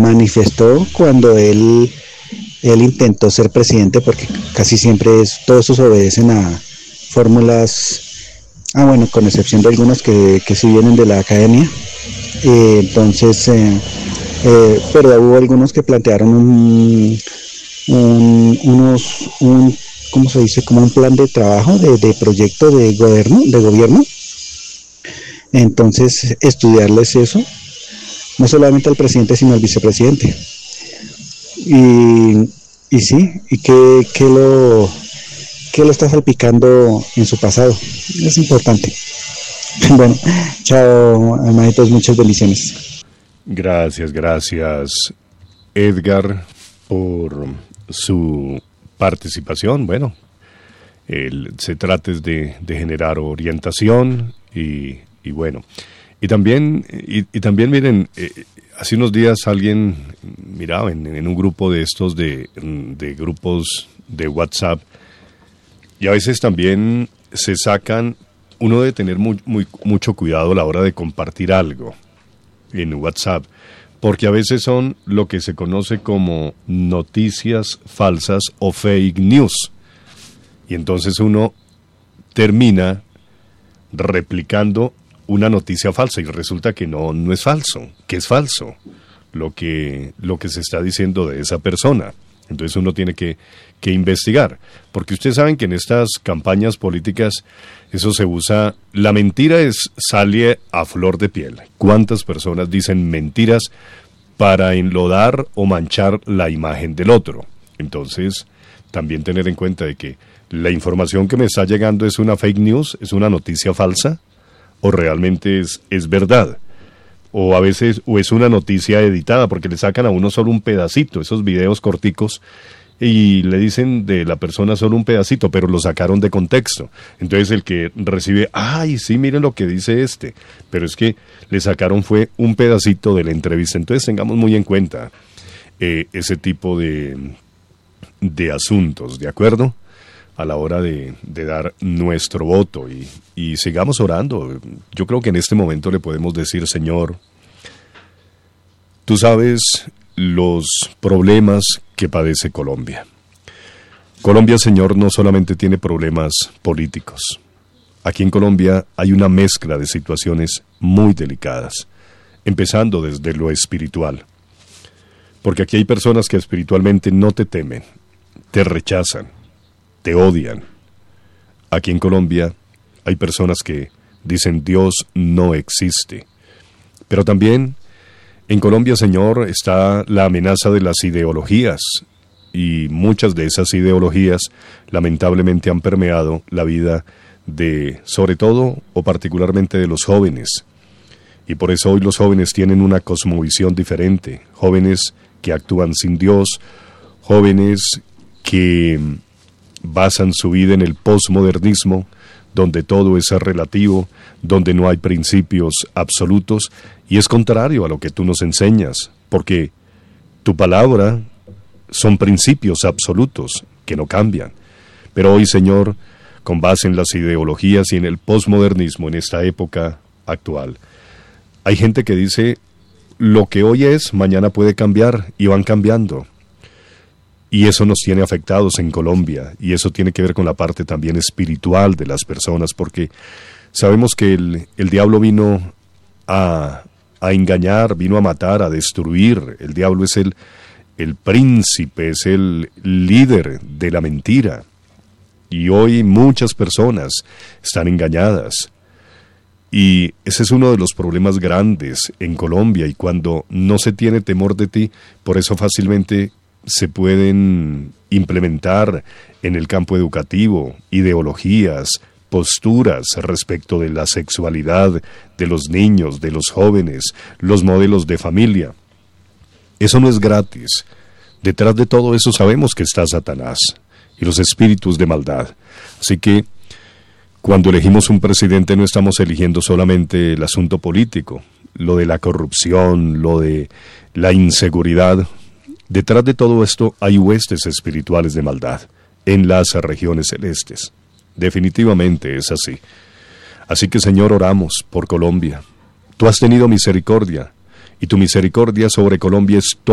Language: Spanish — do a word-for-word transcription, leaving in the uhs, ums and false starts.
manifestó cuando él, él intentó ser presidente, porque casi siempre es, todos esos obedecen a fórmulas, ah bueno, con excepción de algunos que, que sí vienen de la academia. Eh, entonces, eh, eh, pero hubo algunos que plantearon un, un, unos, un, ¿cómo se dice? Como un plan de trabajo, de, de proyecto de gobierno, de gobierno. Entonces, estudiarles eso, no solamente al presidente, sino al vicepresidente. Y, y sí, y que, que lo, que lo está salpicando en su pasado. Es importante. Bueno, chao, hermanitos, muchas bendiciones. Gracias, gracias, Edgar, por su participación. Bueno, el, se trata de, de generar orientación y, y bueno, y también, y, y también miren, eh, hace unos días alguien miraba en, en un grupo de estos de, de grupos de WhatsApp, y a veces también se sacan, uno debe tener muy, muy, mucho cuidado a la hora de compartir algo en WhatsApp, porque a veces son lo que se conoce como noticias falsas o fake news. Y entonces uno termina replicando una noticia falsa y resulta que no, no es falso, que es falso lo que, lo que se está diciendo de esa persona. Entonces uno tiene que, que investigar, porque ustedes saben que en estas campañas políticas eso se usa, la mentira es, sale a flor de piel. ¿Cuántas personas dicen mentiras para enlodar o manchar la imagen del otro? Entonces, también tener en cuenta de que la información que me está llegando es una fake news, es una noticia falsa, o realmente es, es verdad. O a veces, o es una noticia editada, porque le sacan a uno solo un pedacito, esos videos corticos, y le dicen de la persona solo un pedacito, pero lo sacaron de contexto. Entonces el que recibe, ay, sí, miren lo que dice este, pero es que le sacaron fue un pedacito de la entrevista. Entonces tengamos muy en cuenta eh, ese tipo de, de asuntos, ¿de acuerdo? A la hora de, de dar nuestro voto y, y sigamos orando. Yo creo que en este momento le podemos decir, Señor, tú sabes los problemas que padece Colombia. Colombia, Señor, no solamente tiene problemas políticos. Aquí en Colombia hay una mezcla de situaciones muy delicadas, empezando desde lo espiritual. Porque aquí hay personas que espiritualmente no te temen, te rechazan, te odian. Aquí en Colombia hay personas que dicen Dios no existe. Pero también en Colombia, Señor, está la amenaza de las ideologías, y muchas de esas ideologías lamentablemente han permeado la vida de, sobre todo o particularmente de los jóvenes. Y por eso hoy los jóvenes tienen una cosmovisión diferente, jóvenes que actúan sin Dios, jóvenes que basan su vida en el posmodernismo, donde todo es relativo, donde no hay principios absolutos, y es contrario a lo que tú nos enseñas, porque tu palabra son principios absolutos que no cambian. Pero hoy, Señor, con base en las ideologías y en el posmodernismo en esta época actual, hay gente que dice, lo que hoy es, mañana puede cambiar, y van cambiando. Y eso nos tiene afectados en Colombia, y eso tiene que ver con la parte también espiritual de las personas, porque sabemos que el, el diablo vino a, a engañar, vino a matar, a destruir. El diablo es el, el príncipe, es el líder de la mentira. Y hoy muchas personas están engañadas. Y ese es uno de los problemas grandes en Colombia, y cuando no se tiene temor de ti, por eso fácilmente se pueden implementar en el campo educativo ideologías, posturas respecto de la sexualidad de los niños, de los jóvenes, los modelos de familia. Eso no es gratis. Detrás de todo eso sabemos que está Satanás y los espíritus de maldad. Así que cuando elegimos un presidente no estamos eligiendo solamente el asunto político, lo de la corrupción, lo de la inseguridad. Detrás de todo esto hay huestes espirituales de maldad en las regiones celestes. Definitivamente es así. Así que, Señor, oramos por Colombia. Tú has tenido misericordia, y tu misericordia sobre Colombia es